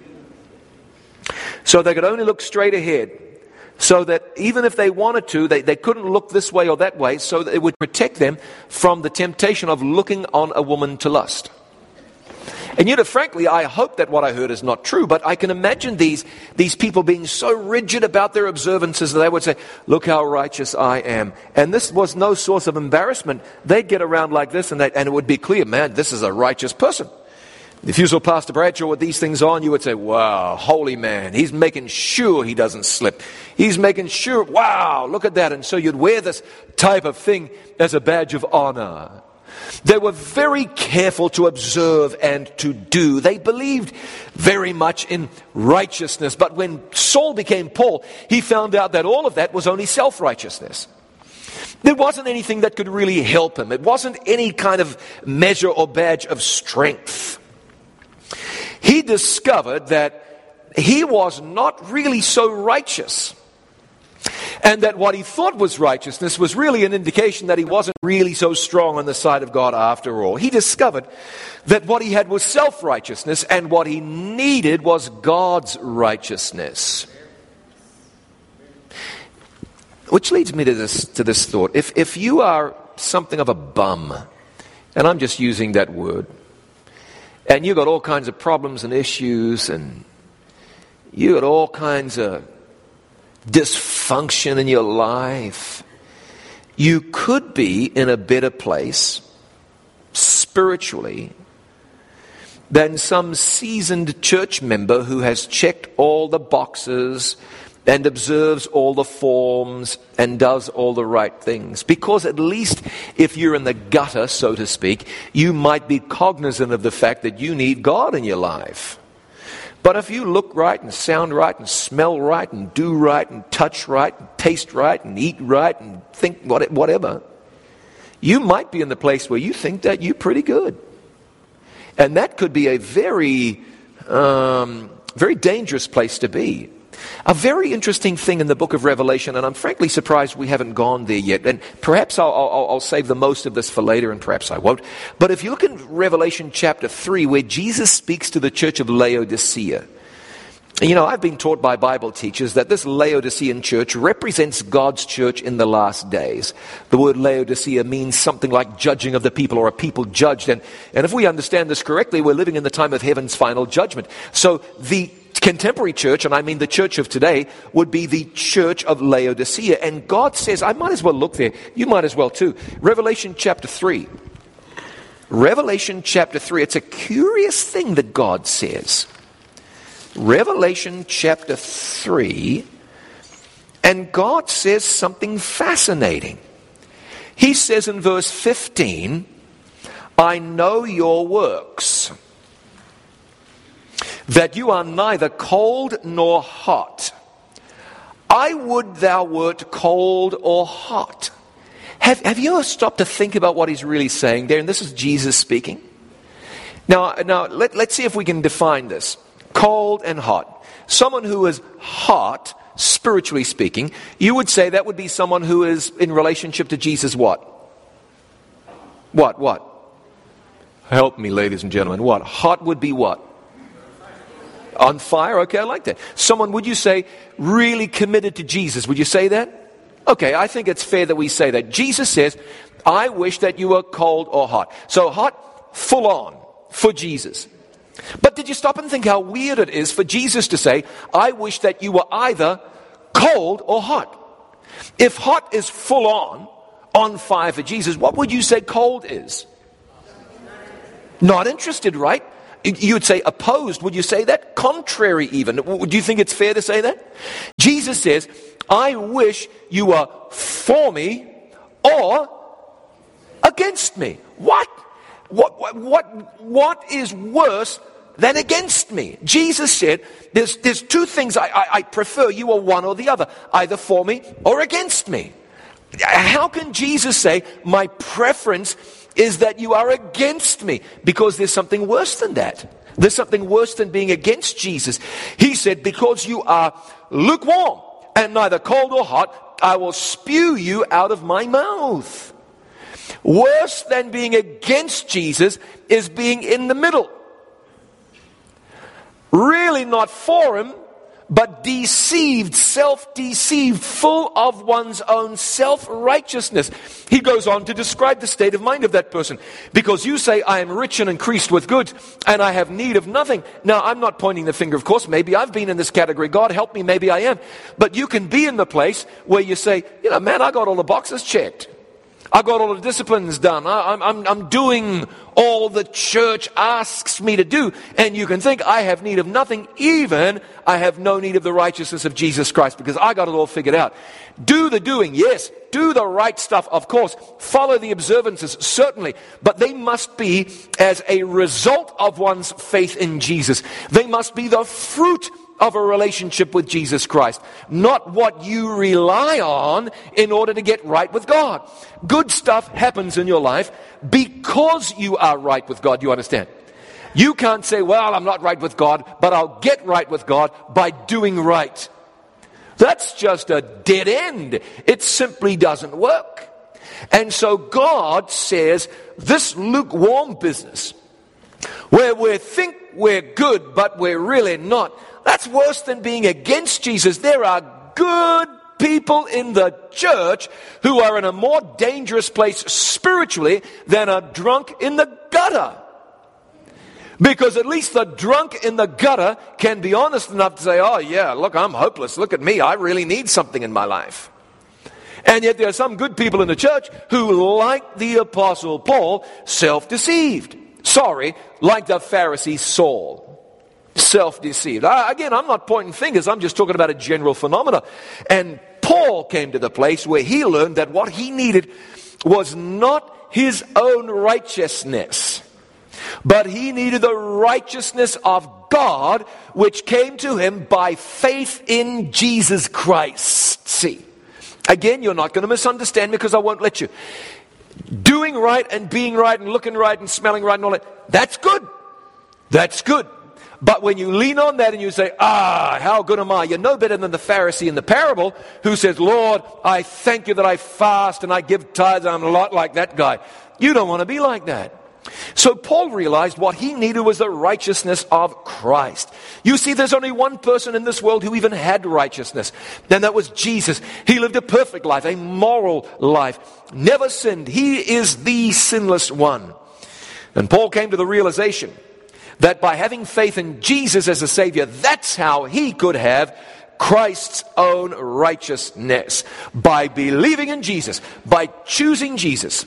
So they could only look straight ahead. So that even if they wanted to, they, they couldn't look this way or that way, so that it would protect them from the temptation of looking on a woman to lust. And yet, frankly, I hope that what I heard is not true, but I can imagine these, these people being so rigid about their observances that they would say, look how righteous I am. And this was no source of embarrassment. They'd get around like this and, they, and it would be clear, man, this is a righteous person. If you saw Pastor Bradshaw with these things on, you would say, wow, holy man. He's making sure he doesn't slip. He's making sure, wow, look at that. And so you'd wear this type of thing as a badge of honor. They were very careful to observe and to do. They believed very much in righteousness. But when Saul became Paul, he found out that all of that was only self-righteousness. There wasn't anything that could really help him. It wasn't any kind of measure or badge of strength. He discovered that he was not really so righteous. And that what he thought was righteousness was really an indication that he wasn't really so strong on the side of God after all. He discovered that what he had was self-righteousness, and what he needed was God's righteousness. Which leads me to this, to this thought. If, if you are something of a bum, and I'm just using that word, and you got all kinds of problems and issues, and you got all kinds of dysfunction in your life, you could be in a better place spiritually than some seasoned church member who has checked all the boxes and observes all the forms and does all the right things. Because at least if you're in the gutter, so to speak, you might be cognizant of the fact that you need God in your life. But if you look right and sound right and smell right and do right and touch right and taste right and eat right and think whatever, you might be in the place where you think that you're pretty good. And that could be a very, um, very dangerous place to be. A very interesting thing in the book of Revelation, and I'm frankly surprised we haven't gone there yet, and perhaps I'll, I'll, I'll save the most of this for later, and perhaps I won't. But if you look in Revelation chapter three, where Jesus speaks to the church of Laodicea, you know, I've been taught by Bible teachers that this Laodicean church represents God's church in the last days. The word Laodicea means something like judging of the people, or a people judged. And, and if we understand this correctly, we're living in the time of heaven's final judgment. So the contemporary church, and I mean the church of today, would be the church of Laodicea. And God says, I might as well look there. You might as well too. Revelation chapter three. Revelation chapter three. It's a curious thing that God says. Revelation chapter three, and God says something fascinating. He says in verse fifteen, I know your works, that you are neither cold nor hot. I would thou wert cold or hot. Have, have you ever stopped to think about what he's really saying there? And this is Jesus speaking. Now, now let, let's see if we can define this. Cold and hot. Someone who is hot, spiritually speaking, you would say that would be someone who is in relationship to Jesus what? What, what? Help me, ladies and gentlemen. What? Hot would be what? On fire? Okay, I like that. Someone, would you say, really committed to Jesus? Would you say that? Okay, I think it's fair that we say that. Jesus says, I wish that you were cold or hot. So hot, full on, for Jesus. But did you stop and think how weird it is for Jesus to say, I wish that you were either cold or hot? If hot is full on, on fire for Jesus, what would you say cold is? Not interested, right? You would say opposed. Would you say that? Contrary even. Do you think it's fair to say that? Jesus says, I wish you were for me or against me. What? What, what, what, what is worse than against me? Jesus said, there's, there's two things I, I, I prefer. You are one or the other, either for me or against me. How can Jesus say, my preference is that you are against me? Because there's something worse than that. There's something worse than being against Jesus. He said, because you are lukewarm and neither cold or hot, I will spew you out of my mouth. Worse than being against Jesus is being in the middle. Really not for him, but deceived, self-deceived, full of one's own self-righteousness. He goes on to describe the state of mind of that person. Because you say, I am rich and increased with goods, and I have need of nothing. Now, I'm not pointing the finger, of course. Maybe I've been in this category. God help me, maybe I am. But you can be in the place where you say, you know, man, I got all the boxes checked. I got all the disciplines done. I, I'm, I'm, I'm doing all the church asks me to do. And you can think, I have need of nothing, even I have no need of the righteousness of Jesus Christ, because I got it all figured out. Do the doing, yes. Do the right stuff, of course. Follow the observances, certainly. But they must be as a result of one's faith in Jesus. They must be the fruit of a relationship with Jesus Christ, not what you rely on in order to get right with God. Good stuff happens in your life because you are right with God, you understand? You can't say, well, I'm not right with God, but I'll get right with God by doing right. That's just a dead end. It simply doesn't work. And so God says, this lukewarm business, where we think we're good, but we're really not, that's worse than being against Jesus. There are good people in the church who are in a more dangerous place spiritually than a drunk in the gutter. Because at least the drunk in the gutter can be honest enough to say, oh yeah, look, I'm hopeless. Look at me. I really need something in my life. And yet there are some good people in the church who, like the Apostle Paul, self-deceived. Sorry, like the Pharisee Saul. Self-deceived. I, again, I'm not pointing fingers. I'm just talking about a general phenomena. And Paul came to the place where he learned that what he needed was not his own righteousness, but he needed the righteousness of God, which came to him by faith in Jesus Christ. See, again, you're not going to misunderstand me because I won't let you. Doing right and being right and looking right and smelling right and all that, that's good. That's good. But when you lean on that and you say, ah, how good am I? You're no better than the Pharisee in the parable who says, Lord, I thank you that I fast and I give tithes. I'm a lot like that guy. You don't want to be like that. So Paul realized what he needed was the righteousness of Christ. You see, there's only one person in this world who even had righteousness, and that was Jesus. He lived a perfect life, a moral life, never sinned. He is the sinless one. And Paul came to the realization that by having faith in Jesus as a Savior, that's how he could have Christ's own righteousness. By believing in Jesus, by choosing Jesus,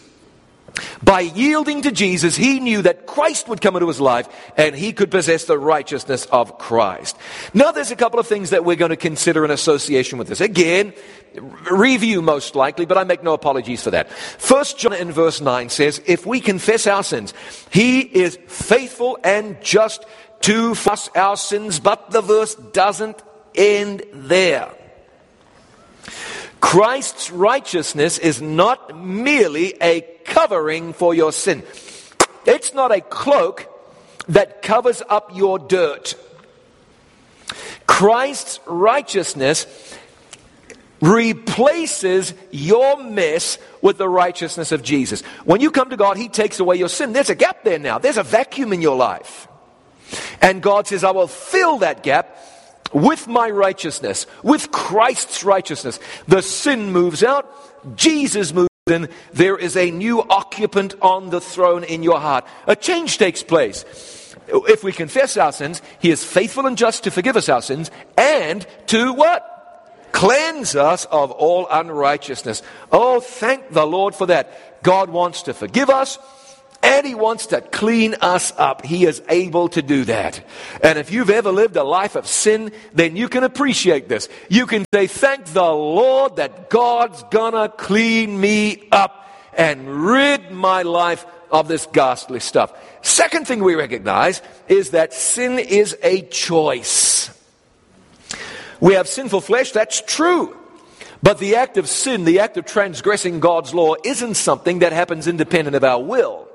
by yielding to Jesus, he knew that Christ would come into his life and he could possess the righteousness of Christ. Now there's a couple of things that we're going to consider in association with this. Again, review most likely, but I make no apologies for that. First John in verse nine says, if we confess our sins, he is faithful and just to forgive us our sins, but the verse doesn't end there. Christ's righteousness is not merely a covering for your sin. It's not a cloak that covers up your dirt. Christ's righteousness replaces your mess with the righteousness of Jesus. When you come to God, he takes away your sin. There's a gap there now. There's a vacuum in your life. And God says, I will fill that gap with my righteousness, with Christ's righteousness. The sin moves out, Jesus moves in, there is a new occupant on the throne in your heart. A change takes place. if we confess our sins, He is faithful and just to forgive us our sins and to what? Cleanse us of all unrighteousness. Oh, thank the Lord for that. God wants to forgive us and He wants to clean us up. He is able to do that. And if you've ever lived a life of sin, then you can appreciate this. You can say, thank the Lord that God's gonna clean me up and rid my life of this ghastly stuff. Second thing we recognize is that sin is a choice. We have sinful flesh, that's true. But the act of sin, the act of transgressing God's law, isn't something that happens independent of our will.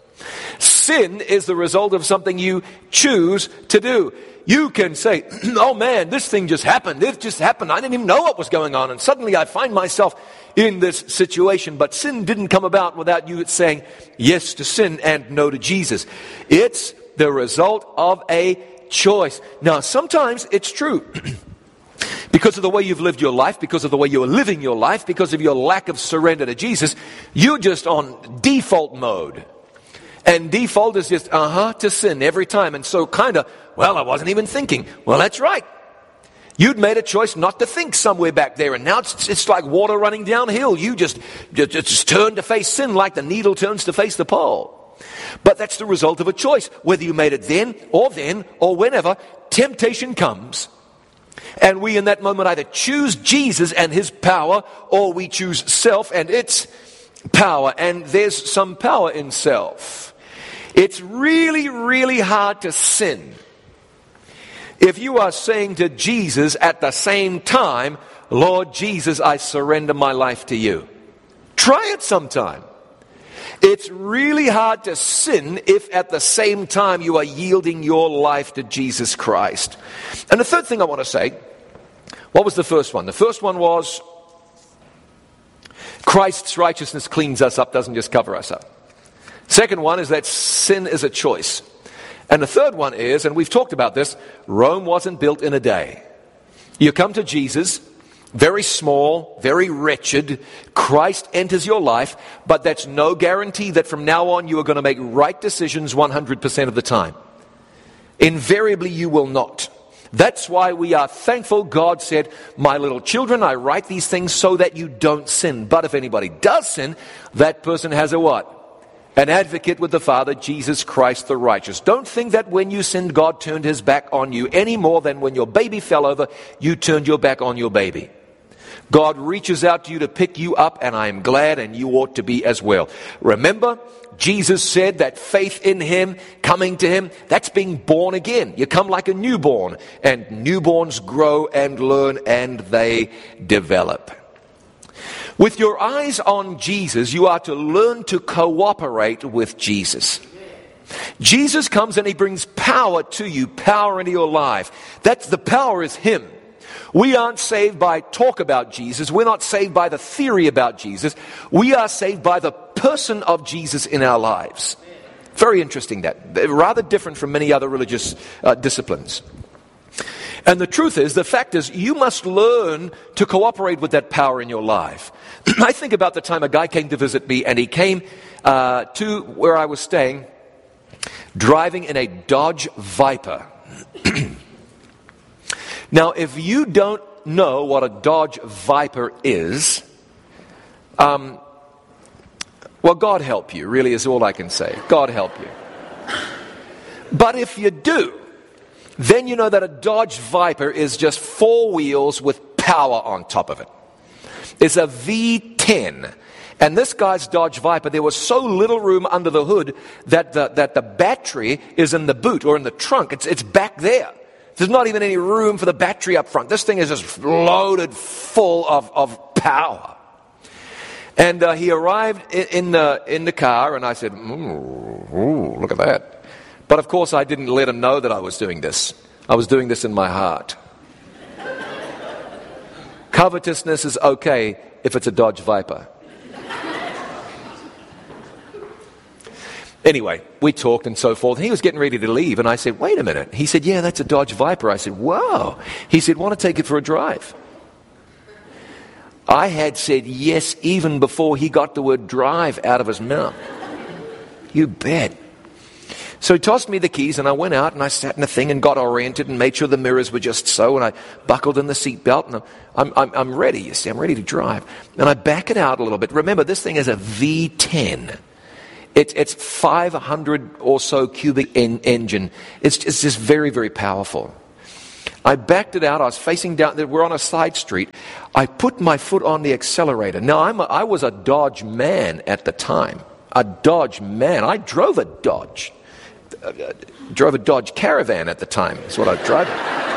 Sin is the result of something you choose to do. You can say, oh man, this thing just happened. It just happened. I didn't even know what was going on. And suddenly I find myself in this situation. But sin didn't come about without you saying yes to sin and no to Jesus. It's the result of a choice. Now, sometimes it's true. Because of the way you've lived your life, because of the way you're living your life, because of your lack of surrender to Jesus, you're just on default mode. And default is just, uh-huh, to sin every time. And so kind of, well, I wasn't even thinking. Well, that's right. You'd made a choice not to think somewhere back there. And now it's, it's like water running downhill. You just, just, just turn to face sin like the needle turns to face the pole. But that's the result of a choice. Whether you made it then or then or whenever, temptation comes. And we in that moment either choose Jesus and His power, or we choose self and its power. And there's some power in self. It's really, really hard to sin if you are saying to Jesus at the same time, Lord Jesus, I surrender my life to you. Try it sometime. It's really hard to sin if at the same time you are yielding your life to Jesus Christ. And the third thing I want to say, what was the first one? The first one was Christ's righteousness cleans us up, doesn't just cover us up. Second one is that sin is a choice. And the third one is, and we've talked about this, Rome wasn't built in a day. You come to Jesus, very small, very wretched. Christ enters your life, but that's no guarantee that from now on you are going to make right decisions one hundred percent of the time. Invariably you will not. That's why we are thankful God said, my little children, I write these things so that you don't sin. But if anybody does sin, that person has a what? An advocate with the Father, Jesus Christ the righteous. Don't think that when you sinned, God turned His back on you any more than when your baby fell over, you turned your back on your baby. God reaches out to you to pick you up, and I am glad, and you ought to be as well. Remember, Jesus said that faith in Him, coming to Him, that's being born again. You come like a newborn, and newborns grow and learn, and they develop. With your eyes on Jesus, you are to learn to cooperate with Jesus. Jesus comes and He brings power to you, power into your life. That's the power is Him. We aren't saved by talk about Jesus. We're not saved by the theory about Jesus. We are saved by the person of Jesus in our lives. Very interesting that. Rather different from many other religious uh, disciplines. And the truth is, the fact is, you must learn to cooperate with that power in your life. I think about the time a guy came to visit me, and he came uh, to where I was staying, driving in a Dodge Viper. Now, if you don't know what a Dodge Viper is, um, well, God help you, really is all I can say. God help you. But if you do, then you know that a Dodge Viper is just four wheels with power on top of it. It's a V ten. And this guy's Dodge Viper, there was so little room under the hood that the, that the battery is in the boot or in the trunk. It's, it's back there. There's not even any room for the battery up front. This thing is just loaded full of, of power. And uh, he arrived in, in, the, in the car, and I said, ooh, ooh, look at that. But of course I didn't let him know that I was doing this. I was doing this in my heart. Covetousness is okay if it's a Dodge Viper. Anyway, we talked and so forth. He was getting ready to leave, and I said, wait a minute. He said, yeah, that's a Dodge Viper. I said, wow. He said, want to take it for a drive? I had said yes even before he got the word drive out of his mouth. You bet. So he tossed me the keys, and I went out, and I sat in the thing and got oriented and made sure the mirrors were just so, and I buckled in the seatbelt, and I'm, I'm, I'm ready, you see, I'm ready to drive. And I back it out a little bit. Remember, this thing is a V ten. It's, it's five hundred or so cubic en- engine. It's, it's just very, very powerful. I backed it out. I was facing down. We're on a side street. I put my foot on the accelerator. Now, I'm a, I was a Dodge man at the time. A Dodge man. I drove a Dodge. Uh, drove a Dodge Caravan at the time. That's what I was driving.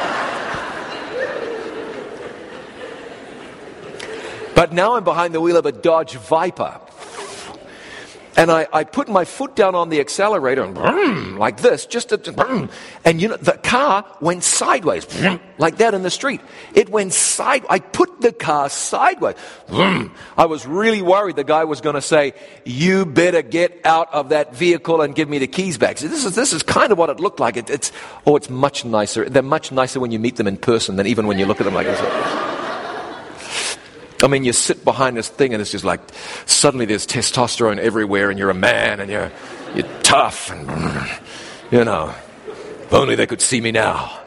But now I'm behind the wheel of a Dodge Viper. And I, I put my foot down on the accelerator and vroom, like this, just to, vroom, and you know, the car went sideways, vroom, like that in the street. It went side. I put the car sideways. Vroom. I was really worried the guy was going to say, "You better get out of that vehicle and give me the keys back." So this is this is kind of what it looked like. It, it's oh, it's much nicer. They're much nicer when you meet them in person than even when you look at them like this. I mean, you sit behind this thing and it's just like, suddenly there's testosterone everywhere and you're a man and you're you're tough and, you know, if only they could see me now.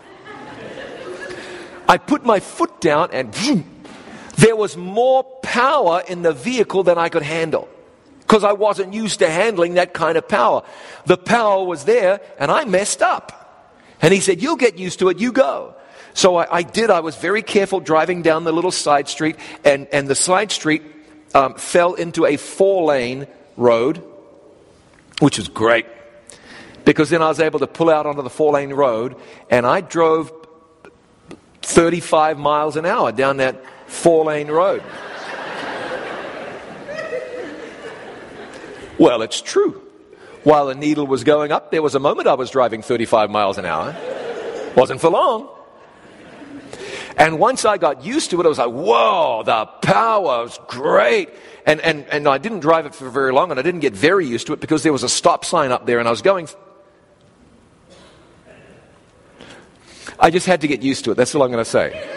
I put my foot down and there was more power in the vehicle than I could handle because I wasn't used to handling that kind of power. The power was there and I messed up. And he said, "You'll get used to it, you go." So I, I did. I was very careful driving down the little side street, and, and the side street um, fell into a four-lane road, which was great, because then I was able to pull out onto the four-lane road, and I drove thirty-five miles an hour down that four-lane road. Well, it's true. While the needle was going up, there was a moment I was driving thirty-five miles an hour. Wasn't for long. And once I got used to it, I was like, whoa, the power was great. And, and, and I didn't drive it for very long, and I didn't get very used to it because there was a stop sign up there, and I was going... I just had to get used to it. That's all I'm going to say.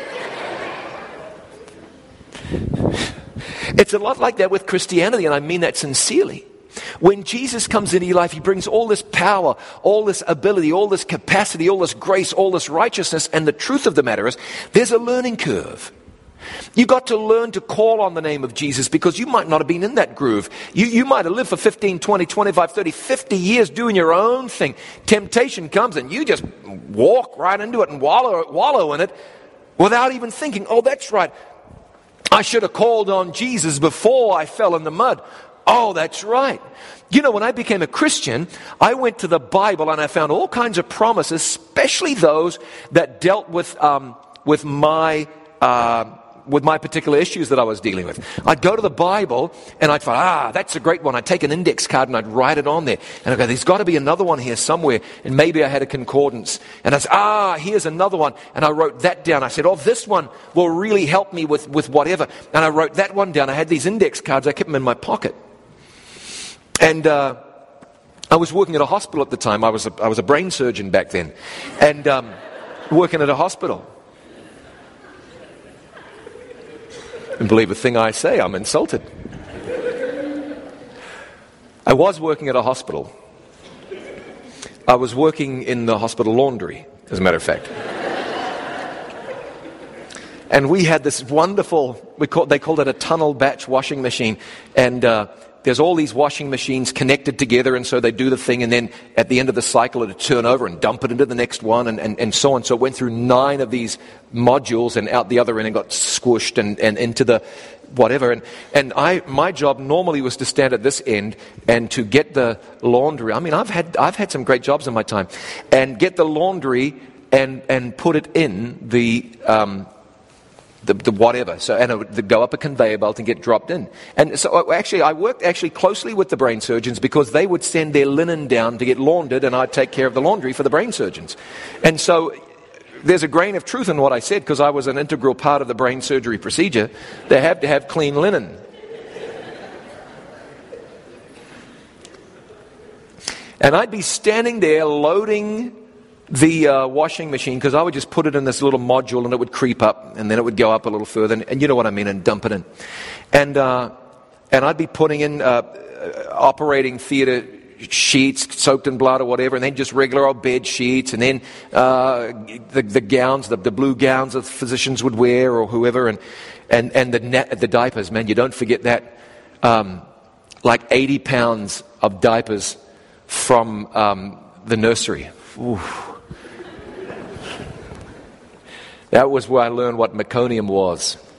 It's a lot like that with Christianity, and I mean that sincerely. When Jesus comes into your life, he brings all this power, all this ability, all this capacity, all this grace, all this righteousness, and the truth of the matter is, there's a learning curve. You got to learn to call on the name of Jesus because you might not have been in that groove. You, you might have lived for fifteen, twenty, twenty-five, thirty, fifty years doing your own thing. Temptation comes and you just walk right into it and wallow, wallow in it without even thinking, oh, that's right. I should have called on Jesus before I fell in the mud. Oh, that's right. You know, when I became a Christian, I went to the Bible and I found all kinds of promises, especially those that dealt with um, with my uh, with my particular issues that I was dealing with. I'd go to the Bible and I'd find, ah, that's a great one. I'd take an index card and I'd write it on there. And I'd go, there's got to be another one here somewhere. And maybe I had a concordance. And I said, ah, here's another one. And I wrote that down. I said, oh, this one will really help me with, with whatever. And I wrote that one down. I had these index cards. I kept them in my pocket. And uh, I was working at a hospital at the time. I was a, I was a brain surgeon back then. And um, working at a hospital. And believe a thing I say, I'm insulted. I was working at a hospital. I was working in the hospital laundry, as a matter of fact. And we had this wonderful, we call, they called it a tunnel batch washing machine. And uh, there's all these washing machines connected together, and so they do the thing, and then at the end of the cycle, it'd turn over and dump it into the next one, and, and, and so on. So it went through nine of these modules and out the other end and got squished and, and into the whatever. And, and I, my job normally was to stand at this end and to get the laundry. I mean, I've had, I've had some great jobs in my time. And get the laundry and, and put it in the... Um, The, the whatever, so and it would go up a conveyor belt and get dropped in. And so actually, I worked actually closely with the brain surgeons because they would send their linen down to get laundered, and I'd take care of the laundry for the brain surgeons. And so there's a grain of truth in what I said because I was an integral part of the brain surgery procedure. They have to have clean linen. And I'd be standing there loading the uh, washing machine, because I would just put it in this little module and it would creep up and then it would go up a little further, and, and you know what I mean, and dump it in. And uh, and I'd be putting in uh, operating theater sheets soaked in blood or whatever, and then just regular old bed sheets, and then uh, the, the gowns, the, the blue gowns that physicians would wear or whoever, and and and the net, the diapers. Man, you don't forget that. Um, like eighty pounds of diapers from um, the nursery. Ooh. That was where I learned what meconium was.